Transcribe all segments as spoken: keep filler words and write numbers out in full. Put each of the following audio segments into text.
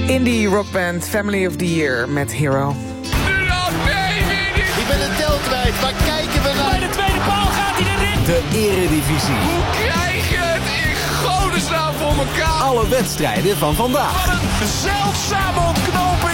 Indie rockband Family of the Year met Hero. Ik ben de tel kwijt, maar kijken we naar... Bij de tweede paal gaat hij erin. De Eredivisie. Hoe krijg je het in godesnaam voor elkaar? Alle wedstrijden van vandaag. Wat een zeldzame ontknoping.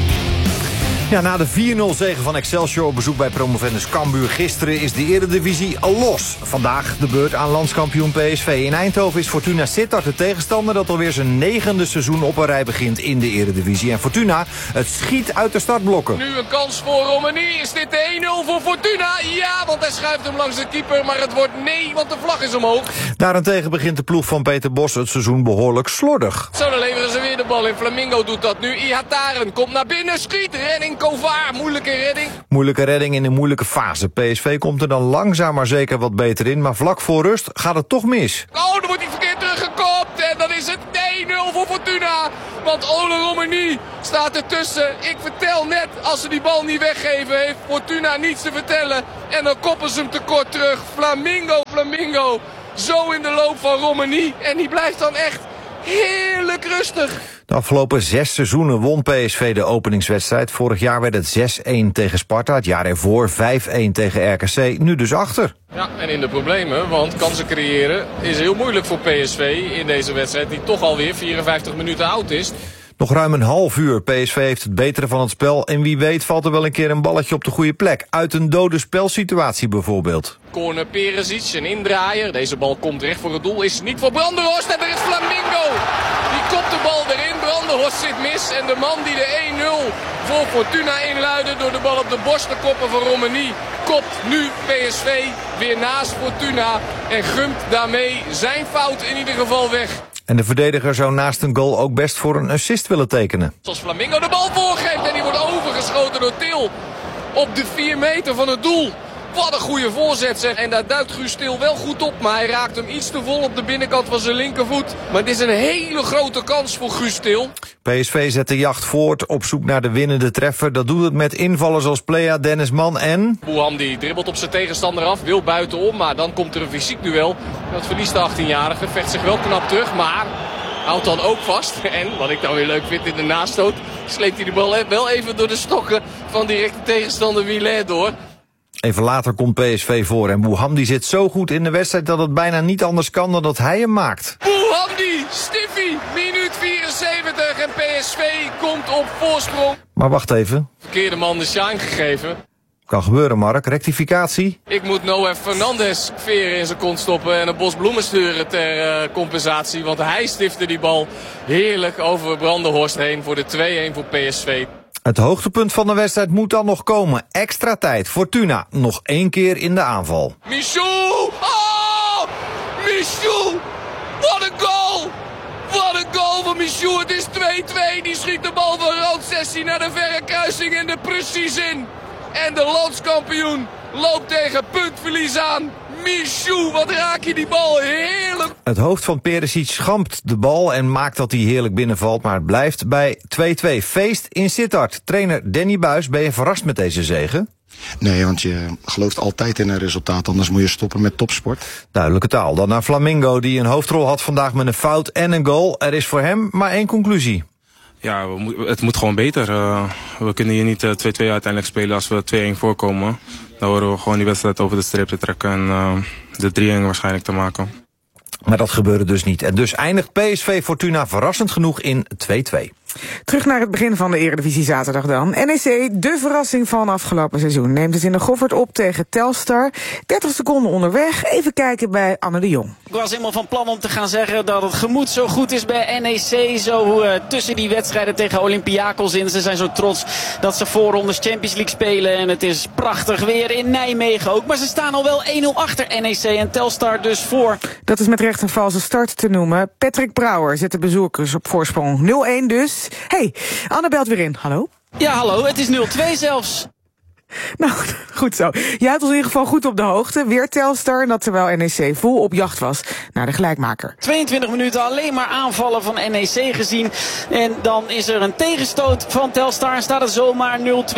Ja, na de vier nul zege van Excelsior op bezoek bij promovendus Cambuur gisteren is de Eredivisie al los. Vandaag de beurt aan landskampioen P S V. In Eindhoven is Fortuna Sittard de tegenstander dat alweer zijn negende seizoen op een rij begint in de Eredivisie. En Fortuna, het schiet uit de startblokken. Nu een kans voor Romani. Is dit de een nul voor Fortuna? Ja, want hij schuift hem langs de keeper. Maar het wordt nee, want de vlag is omhoog. Daarentegen begint de ploeg van Peter Bos het seizoen behoorlijk slordig. Zo, dan leveren ze weer de bal in. Flamingo doet dat nu. Ihataren komt naar binnen, schiet, redding. Kovaar, moeilijke redding. Moeilijke redding in een moeilijke fase. P S V komt er dan langzaam maar zeker wat beter in. Maar vlak voor rust gaat het toch mis. Oh, dan wordt hij verkeerd teruggekopt. En dan is het één nul voor Fortuna. Want Ole Romani staat ertussen. Ik vertel net, als ze die bal niet weggeven, heeft Fortuna niets te vertellen. En dan koppen ze hem tekort terug. Flamingo, Flamingo. Zo in de loop van Romani. En die blijft dan echt heerlijk rustig. De afgelopen zes seizoenen won P S V de openingswedstrijd. Vorig jaar werd het zes een tegen Sparta. Het jaar ervoor vijf een tegen R K C. Nu dus achter. Ja, en in de problemen, want kansen creëren is heel moeilijk voor P S V in deze wedstrijd. Die toch alweer vierenvijftig minuten oud is. Nog ruim een half uur. P S V heeft het betere van het spel. En wie weet valt er wel een keer een balletje op de goede plek. Uit een dode spelsituatie bijvoorbeeld. Corner Perisic, een indraaier. Deze bal komt recht voor het doel. Is niet voor Brandenhorst. En er is Flamingo. Die kopt de bal erin. Brandenhorst zit mis. En de man die de één nul voor Fortuna inluidde door de bal op de borst te koppen van Romani, kopt nu P S V weer naast Fortuna. En gumt daarmee zijn fout in ieder geval weg. En de verdediger zou naast een goal ook best voor een assist willen tekenen. Zoals Flamingo de bal voorgeeft en die wordt overgeschoten door Til op de vier meter van het doel. Wat een goede voorzet zeg. En daar duikt Guus Til wel goed op. Maar hij raakt hem iets te vol op de binnenkant van zijn linkervoet. Maar het is een hele grote kans voor Guus Til. P S V zet de jacht voort op zoek naar de winnende treffer. Dat doet het met invallers als Plea, Dennis Man en... Bouhamdi dribbelt op zijn tegenstander af. Wil buitenom, maar dan komt er een fysiek duel. Dat verliest de achttienjarige. Vecht zich wel knap terug, maar houdt dan ook vast. En, wat ik dan weer leuk vind in de nastoot, sleept hij de bal wel even door de stokken van directe tegenstander Wieler door. Even later komt P S V voor en Bouhamdi zit zo goed in de wedstrijd dat het bijna niet anders kan dan dat hij hem maakt. Bouhamdi, stiffie, minuut vierenzeventig en P S V komt op voorsprong. Maar wacht even. Verkeerde man de shine gegeven. Kan gebeuren, Mark. Rectificatie. Ik moet Noah Fernandes veren in zijn kont stoppen en een bos bloemen sturen ter uh, compensatie. Want hij stifte die bal heerlijk over Brandenhorst heen voor de twee een voor P S V. Het hoogtepunt van de wedstrijd moet dan nog komen. Extra tijd. Fortuna nog één keer in de aanval. Michou! Oh! Michou! Wat een goal! Wat een goal van Michou! Het is twee twee. Die schiet de bal van Rood-Sessie naar de verre kruising en er precies in. En de landskampioen loopt tegen puntverlies aan. Michou, wat raak je die bal heerlijk. Het hoofd van Perisic schampt de bal en maakt dat hij heerlijk binnenvalt. Maar het blijft bij twee twee. Feest in Sittard. Trainer Danny Buis, ben je verrast met deze zege? Nee, want je gelooft altijd in een resultaat, anders moet je stoppen met topsport. Duidelijke taal. Dan naar Flamingo, die een hoofdrol had vandaag met een fout en een goal. Er is voor hem maar één conclusie. Ja, we mo- het moet gewoon beter. Uh, we kunnen hier niet twee twee uh, uiteindelijk spelen als we twee een voorkomen. Dan horen we gewoon die wedstrijd over de streep te trekken en uh, de drie een waarschijnlijk te maken. Maar dat gebeurde dus niet. En dus eindigt P S V Fortuna verrassend genoeg in twee twee. Terug naar het begin van de Eredivisie zaterdag dan. N E C, de verrassing van afgelopen seizoen, neemt het in de Goffert op tegen Telstar. dertig seconden onderweg. Even kijken bij Anne de Jong. Ik was helemaal van plan om te gaan zeggen dat het gemoed zo goed is bij N E C. Zo uh, tussen die wedstrijden tegen Olympiakos in. Ze zijn zo trots dat ze voorrondes Champions League spelen. En het is prachtig weer in Nijmegen ook. Maar ze staan al wel één nul achter N E C en Telstar dus voor. Dat is met recht een valse start te noemen. Patrick Brouwer zet de bezoekers op voorsprong nul één dus. Hey, Anne belt weer in. Hallo? Ja, hallo. Het is nul twee zelfs. Nou, goed zo. Jij had ons in ieder geval goed op de hoogte. Weer Telstar, en dat terwijl N E C vol op jacht was naar de gelijkmaker. tweeëntwintig minuten alleen maar aanvallen van N E C gezien. En dan is er een tegenstoot van Telstar en staat het zomaar nul twee.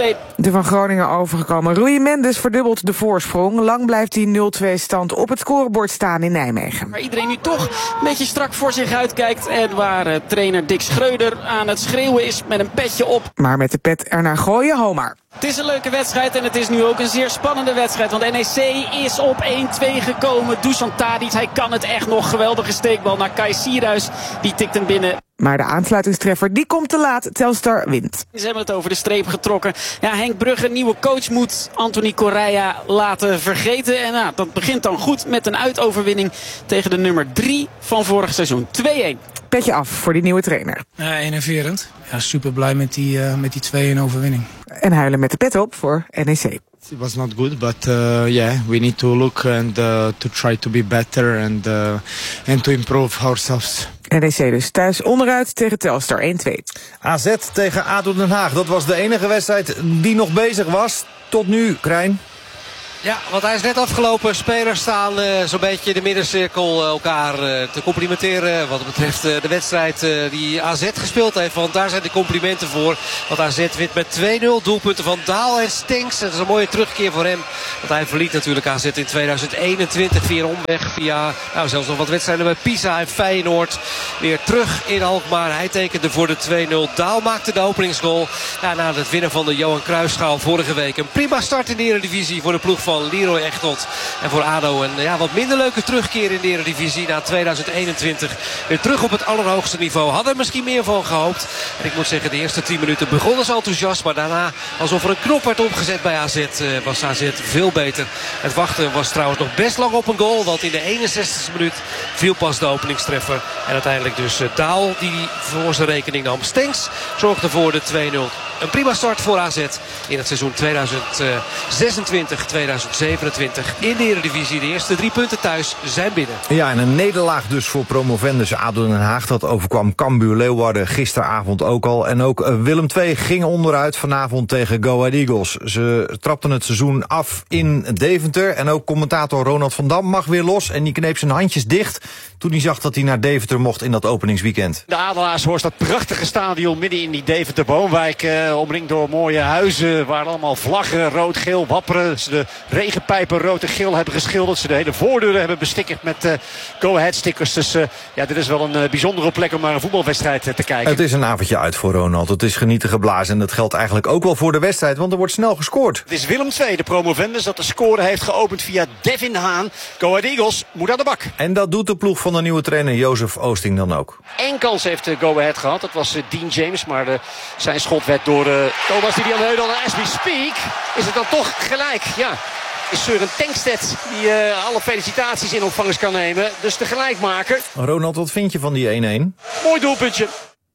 De van Groningen overgekomen Rui Mendes verdubbelt de voorsprong. Lang blijft die nul twee stand op het scorebord staan in Nijmegen. Waar iedereen nu toch een beetje strak voor zich uitkijkt. En waar uh, trainer Dick Schreuder aan het schreeuwen is met een petje op. Maar met de pet ernaar gooien, Homar. Het is een leuke wedstrijd en het is nu ook een zeer spannende wedstrijd. Want N E C is op één twee gekomen. Dusan Tadic, hij kan het echt nog. Geweldige steekbal naar Kai Sierhuis. Die tikt hem binnen. Maar de aansluitingstreffer die komt te laat. Telstar wint. Ze hebben het over de streep getrokken. Ja, Henk Brugge, nieuwe coach, moet Anthony Correia laten vergeten. En nou, dat begint dan goed met een uitoverwinning tegen de nummer drie van vorig seizoen. twee-een. Petje af voor die nieuwe trainer. Ja, enerverend. Ja, super blij met die, uh, met die twee-een overwinning. En huilen met de pet op voor N E C. It was not good, but uh, yeah, we need to look and uh, to try to be better and uh, and to improve ourselves. N E C dus thuis onderuit tegen Telstar één twee. A Z tegen A D O Den Haag. Dat was de enige wedstrijd die nog bezig was. Tot nu, Krijn. Ja, want hij is net afgelopen. Spelers staan uh, zo'n beetje in de middencirkel uh, elkaar uh, te complimenteren. Wat betreft uh, de wedstrijd uh, die A Z gespeeld heeft. Want daar zijn de complimenten voor. Want A Z wint met twee nul. Doelpunten van Daal en Stenks. Dat is een mooie terugkeer voor hem. Want hij verliet natuurlijk A Z in tweeduizend eenentwintig via een omweg. Via nou, zelfs nog wat wedstrijden bij Pisa en Feyenoord. Weer terug in Alkmaar. Hij tekende voor de twee nul. Daal maakte de openingsgoal. Ja, na het winnen van de Johan Cruijffschaal vorige week. Een prima start in de Eredivisie voor de ploeg van Leroy Echtelt. En voor A D O een ja, wat minder leuke terugkeer in de Eredivisie na tweeduizend eenentwintig. Weer terug op het allerhoogste niveau. Hadden er misschien meer van gehoopt. En ik moet zeggen, de eerste tien minuten begonnen ze enthousiast. Maar daarna, alsof er een knop werd opgezet bij A Z, uh, was A Z veel beter. Het wachten was trouwens nog best lang op een goal. Want in de eenenzestigste minuut viel pas de openingstreffer. En uiteindelijk dus uh, Daal die voor zijn rekening nam. Stenks zorgde voor de twee nul. Een prima start voor A Z in het seizoen tweeduizend zesentwintig tweeduizend zevenentwintig in de Eredivisie. De eerste drie punten thuis zijn binnen. Ja, en een nederlaag dus voor promovendus A D O Den Haag. Dat overkwam Cambuur Leeuwarden gisteravond ook al. En ook Willem twee ging onderuit vanavond tegen Go Ahead Eagles. Ze trapten het seizoen af in Deventer. En ook commentator Ronald van Dam mag weer los. En die kneep zijn handjes dicht toen hij zag dat hij naar Deventer mocht in dat openingsweekend. De Adelaarshorst, dat prachtige stadion midden in die Deventer woonwijk. Eh, omringd door mooie huizen waar allemaal vlaggen rood, geel wapperen. Ze de regenpijpen rood en geel hebben geschilderd. Ze de hele voordeuren hebben bestickerd met uh, Go Ahead stickers. Dus uh, ja, dit is wel een uh, bijzondere plek om naar een voetbalwedstrijd uh, te kijken. Het is een avondje uit voor Ronald. Het is genieten geblazen en dat geldt eigenlijk ook wel voor de wedstrijd, want er wordt snel gescoord. Het is Willem twee, de promovendus, dat de score heeft geopend via Devin Haan. Go Ahead Eagles moet aan de bak. En dat doet de ploeg van de nieuwe trainer Jozef Oosting dan ook. Eén kans heeft uh, Go Ahead gehad. Dat was uh, Dean James, maar uh, zijn schot werd door uh, Thomas Didian Heudel. En as we speak is het dan toch gelijk. Ja, is Søren Tankstedt die uh, alle felicitaties in ontvangst kan nemen. Dus de gelijkmaker. Ronald, wat vind je van die één-één? Mooi doelpuntje.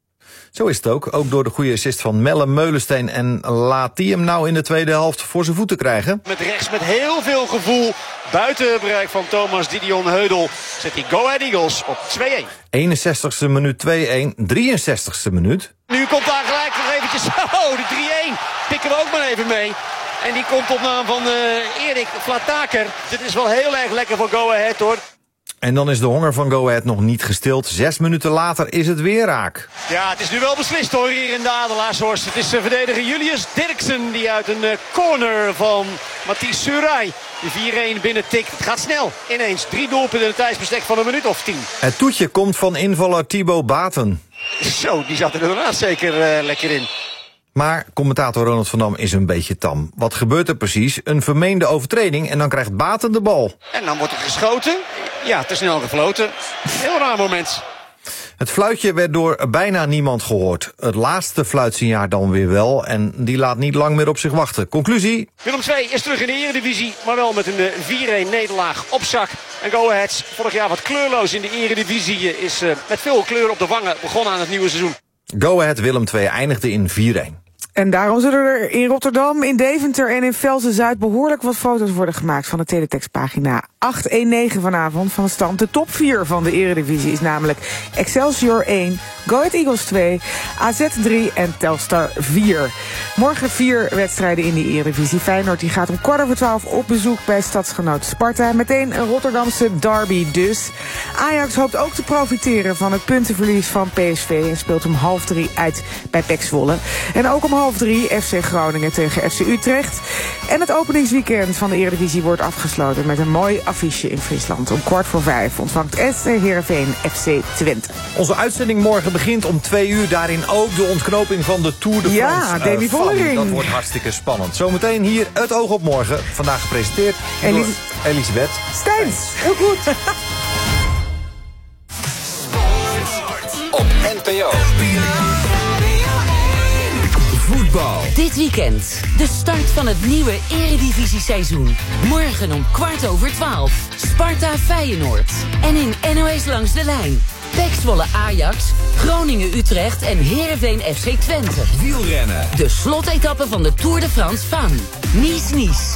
Zo is het ook. Ook door de goede assist van Melle Meulensteen. En laat die hem nou in de tweede helft voor zijn voeten krijgen. Met rechts met heel veel gevoel. Buiten bereik van Thomas Didion Heudel zet hij Go Ahead Eagles op twee-één. eenenzestigste minuut twee-één. drieënzestigste minuut. Nu komt daar gelijk nog eventjes. Oh, de drie-één. Pikken we ook maar even mee. En die komt op naam van uh, Erik Vlataker. Dit is wel heel erg lekker voor Go Ahead, hoor. En dan is de honger van Go Ahead nog niet gestild. Zes minuten later is het weer raak. Ja, het is nu wel beslist hoor hier in de Adelaarshorst. Het is uh, verdediger Julius Dirksen die uit een uh, corner van Mathies Surai de vier-één binnen tikt. Het gaat snel. Ineens drie doelpunten in een tijdsbestek van een minuut of tien. Het toetje komt van invaller Thibaut Baten. Zo, die zat er inderdaad zeker uh, lekker in. Maar commentator Ronald van Dam is een beetje tam. Wat gebeurt er precies? Een vermeende overtreding en dan krijgt Baten de bal. En dan wordt er geschoten. Ja, te snel gefloten. Heel raar moment. Het fluitje werd door bijna niemand gehoord. Het laatste fluitsignaal dan weer wel. En die laat niet lang meer op zich wachten. Conclusie? Willem twee is terug in de Eredivisie. Maar wel met een vier-één nederlaag op zak. En Go Ahead, vorig jaar wat kleurloos in de Eredivisie, is uh, met veel kleur op de wangen begonnen aan het nieuwe seizoen. Go Ahead Willem twee eindigde in vier-één. En daarom zullen er in Rotterdam, in Deventer en in Velzen-Zuid behoorlijk wat foto's worden gemaakt van de teletextpagina achthonderdnegen vanavond van de stand. De top vier van de Eredivisie is namelijk Excelsior één, Go Ahead Eagles twee, A Z drie en Telstar vier. Morgen vier wedstrijden in de Eredivisie. Feyenoord die gaat om kwart over twaalf op bezoek bij stadsgenoot Sparta. Meteen een Rotterdamse derby dus. Ajax hoopt ook te profiteren van het puntenverlies van P S V en speelt om half drie uit bij P E C Zwolle. En ook om half drie F C Groningen tegen F C Utrecht. En het openingsweekend van de Eredivisie wordt afgesloten met een mooi affiche in Friesland. Om kwart voor vijf ontvangt S C Heerenveen F C Twente. Onze uitzending morgen begint om twee uur. Daarin ook de ontknoping van de Tour de France. Ja, Demi uh, Vollering. Dat wordt hartstikke spannend. Zometeen hier het oog op morgen. Vandaag gepresenteerd Elis- door Elisabeth Steins. Heel goed. Op N P O. Voetbal. Dit weekend de start van het nieuwe Eredivisie-seizoen. Morgen om kwart over twaalf. Sparta Feyenoord. En in N O S Langs de Lijn. P E C Zwolle Ajax, Groningen Utrecht en Heerenveen F C Twente. Wielrennen. De slotetappe van de Tour de France van Nice-Nice.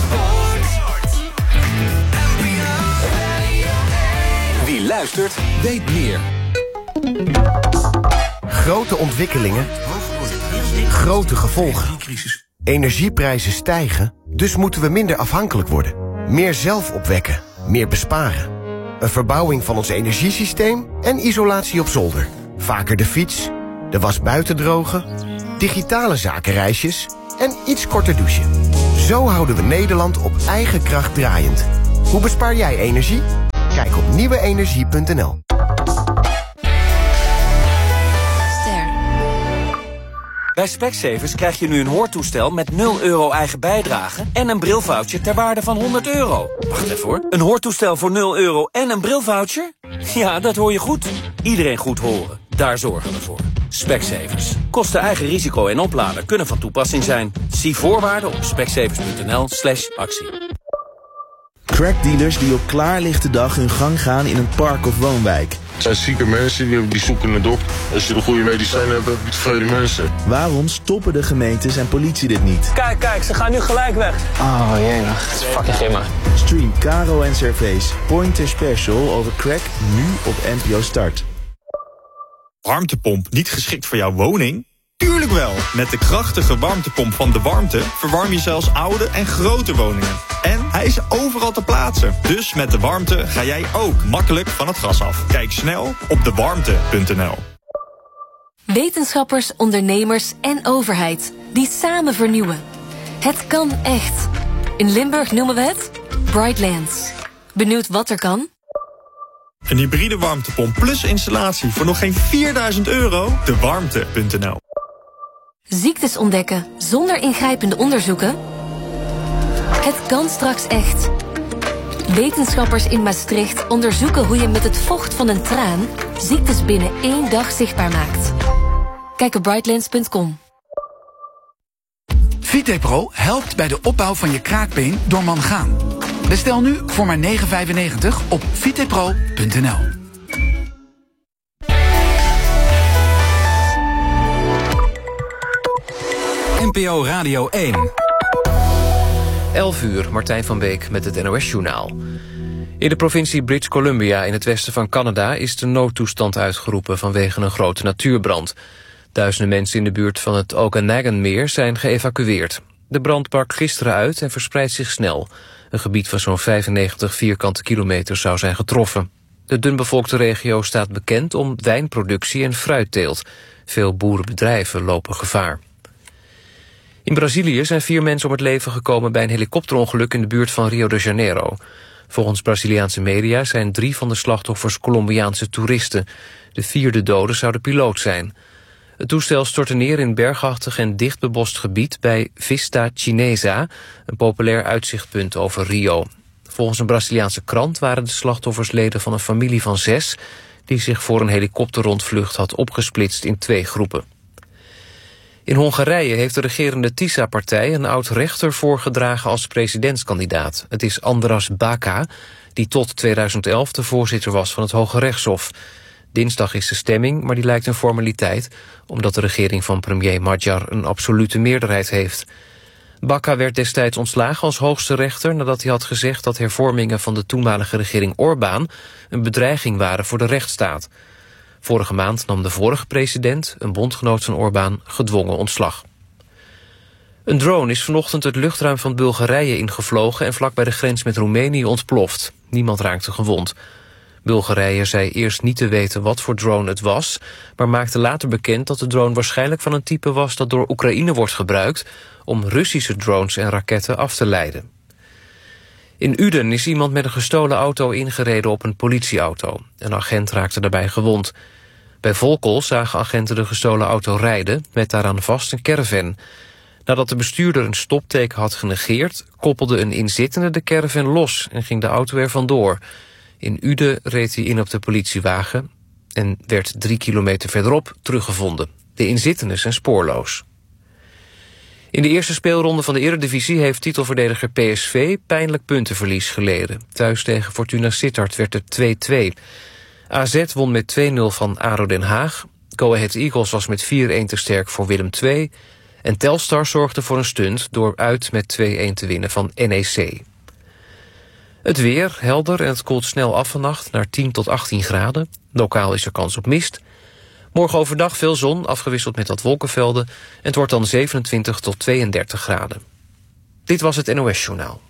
Wie luistert, weet meer. Grote ontwikkelingen, grote gevolgen. Energieprijzen stijgen, dus moeten we minder afhankelijk worden. Meer zelf opwekken, meer besparen. Een verbouwing van ons energiesysteem en isolatie op zolder. Vaker de fiets, de was buiten drogen, digitale zakenreisjes en iets korter douchen. Zo houden we Nederland op eigen kracht draaiend. Hoe bespaar jij energie? Kijk op nieuwe energie punt n l. Bij Specsavers krijg je nu een hoortoestel met nul euro eigen bijdrage en een brilvoucher ter waarde van honderd euro. Wacht even hoor. Een hoortoestel voor nul euro en een brilvoucher? Ja, dat hoor je goed. Iedereen goed horen. Daar zorgen we voor. Specsavers. Kosten eigen risico en oplader kunnen van toepassing zijn. Zie voorwaarden op specsavers punt n l slash actie. Crackdealers die op klaarlichte dag hun gang gaan in een park of woonwijk. Het zijn zieke mensen, die, die zoeken het op. Als je de goede medicijnen hebt, heb je tevreden mensen. Waarom stoppen de gemeentes en politie dit niet? Kijk, kijk, ze gaan nu gelijk weg. Oh jee, het is fucking gimma. Stream Caro en Servees Pointer Special over crack nu op N P O Start. Warmtepomp niet geschikt voor jouw woning? Tuurlijk wel! Met de krachtige warmtepomp van De Warmte verwarm je zelfs oude en grote woningen. En hij is overal te plaatsen. Dus met De Warmte ga jij ook makkelijk van het gas af. Kijk snel op de warmte punt n l. Wetenschappers, ondernemers en overheid die samen vernieuwen. Het kan echt. In Limburg noemen we het Brightlands. Benieuwd wat er kan? Een hybride warmtepomp plus installatie voor nog geen vierduizend euro? de warmte punt n l. Ziektes ontdekken zonder ingrijpende onderzoeken? Het kan straks echt. Wetenschappers in Maastricht onderzoeken hoe je met het vocht van een traan ziektes binnen één dag zichtbaar maakt. Kijk op brightlands punt com. Vitepro helpt bij de opbouw van je kraakbeen door mangaan. Bestel nu voor maar negen vijfennegentig op vitepro punt n l. N P O Radio één. elf uur, Martijn van Beek met het N O S-journaal. In de provincie British Columbia in het westen van Canada is de noodtoestand uitgeroepen vanwege een grote natuurbrand. Duizenden mensen in de buurt van het Okanaganmeer zijn geëvacueerd. De brand brak gisteren uit en verspreidt zich snel. Een gebied van zo'n vijfennegentig vierkante kilometer zou zijn getroffen. De dunbevolkte regio staat bekend om wijnproductie en fruitteelt. Veel boerenbedrijven lopen gevaar. In Brazilië zijn vier mensen om het leven gekomen bij een helikopterongeluk in de buurt van Rio de Janeiro. Volgens Braziliaanse media zijn drie van de slachtoffers Colombiaanse toeristen. De vierde dode zou de piloot zijn. Het toestel stortte neer in bergachtig en dichtbebost gebied bij Vista Chinesa, een populair uitzichtpunt over Rio. Volgens een Braziliaanse krant waren de slachtoffers leden van een familie van zes die zich voor een helikopterrondvlucht had opgesplitst in twee groepen. In Hongarije heeft de regerende TISA-partij een oud-rechter voorgedragen als presidentskandidaat. Het is Andras Baka, die tot tweeduizend elf de voorzitter was van het Hoge Rechtshof. Dinsdag is de stemming, maar die lijkt een formaliteit, omdat de regering van premier Magyar een absolute meerderheid heeft. Baka werd destijds ontslagen als hoogste rechter nadat hij had gezegd dat hervormingen van de toenmalige regering Orbán een bedreiging waren voor de rechtsstaat. Vorige maand nam de vorige president, een bondgenoot van Orbán, gedwongen ontslag. Een drone is vanochtend het luchtruim van Bulgarije ingevlogen en vlak bij de grens met Roemenië ontploft. Niemand raakte gewond. Bulgarije zei eerst niet te weten wat voor drone het was, maar maakte later bekend dat de drone waarschijnlijk van een type was dat door Oekraïne wordt gebruikt om Russische drones en raketten af te leiden. In Uden is iemand met een gestolen auto ingereden op een politieauto. Een agent raakte daarbij gewond. Bij Volkel zagen agenten de gestolen auto rijden, met daaraan vast een caravan. Nadat de bestuurder een stopteken had genegeerd, koppelde een inzittende de caravan los en ging de auto er vandoor. In Uden reed hij in op de politiewagen en werd drie kilometer verderop teruggevonden. De inzittenden zijn spoorloos. In de eerste speelronde van de Eredivisie heeft titelverdediger P S V pijnlijk puntenverlies geleden. Thuis tegen Fortuna Sittard werd het twee-twee. A Z won met twee nul van A D O Den Haag. Go Ahead Eagles was met vier-een te sterk voor Willem twee. En Telstar zorgde voor een stunt door uit met twee-een te winnen van N E C. Het weer, helder en het koelt snel af vannacht naar tien tot achttien graden. Lokaal is er kans op mist. Morgen overdag veel zon, afgewisseld met wat wolkenvelden. En het wordt dan zevenentwintig tot tweeëndertig graden. Dit was het N O S-journaal.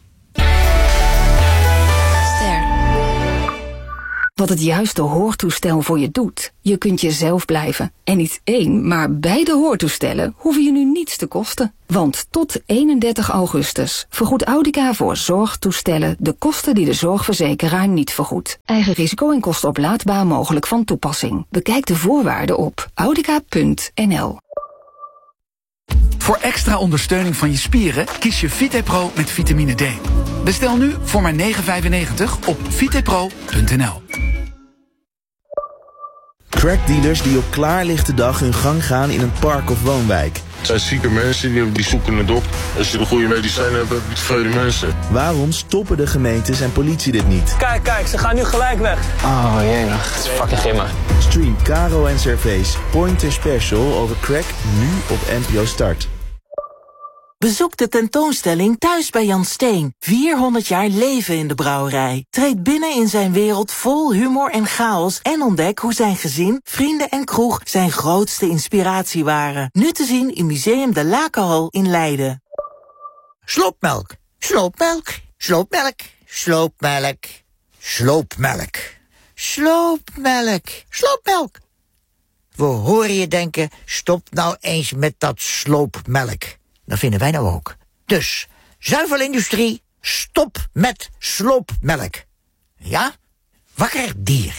Wat het juiste hoortoestel voor je doet. Je kunt jezelf blijven. En niet één, maar beide hoortoestellen hoeven je nu niets te kosten. Want tot eenendertig augustus vergoedt Audica voor zorgtoestellen de kosten die de zorgverzekeraar niet vergoedt. Eigen risico en kosten oplaadbaar mogelijk van toepassing. Bekijk de voorwaarden op audica punt n l. Voor extra ondersteuning van je spieren kies je VitePro met vitamine D. Bestel nu voor maar negen vijfennegentig op vitepro punt n l. Crackdealers die op klaarlichte dag hun gang gaan in een park of woonwijk. Het zijn zieke mensen, die, die zoeken het op. Als je de goede medicijnen hebt, heb je tevreden mensen. Waarom stoppen de gemeentes en politie dit niet? Kijk, kijk, ze gaan nu gelijk weg. Oh jee, het is fucking gimma. Stream Caro en Cervees Pointer Special over crack nu op N P O Start. Bezoek de tentoonstelling Thuis bij Jan Steen. vierhonderd jaar leven in de brouwerij. Treed binnen in zijn wereld vol humor en chaos en ontdek hoe zijn gezin, vrienden en kroeg zijn grootste inspiratie waren. Nu te zien in Museum de Lakenhal in Leiden. Sloopmelk, sloopmelk, sloopmelk, sloopmelk, sloopmelk, sloopmelk, sloopmelk. We horen je denken, stop nou eens met dat sloopmelk. Dat vinden wij nou ook. Dus, zuivelindustrie, stop met sloopmelk. Ja? Wakker dier.